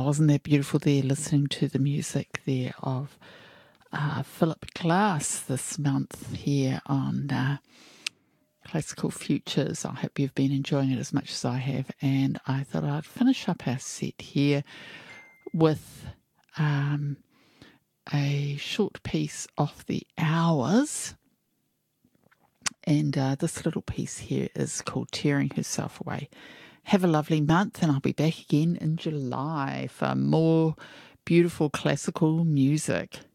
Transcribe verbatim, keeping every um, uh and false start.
wasn't that beautiful there, listening to the music there of uh, Philip Glass this month here on uh, Classical Futures. I hope you've been enjoying it as much as I have, and I thought I'd finish up our set here with um, a short piece off the Hours. And uh, this little piece here is called Tearing Herself Away. Have a lovely month, and I'll be back again in July for more beautiful classical music.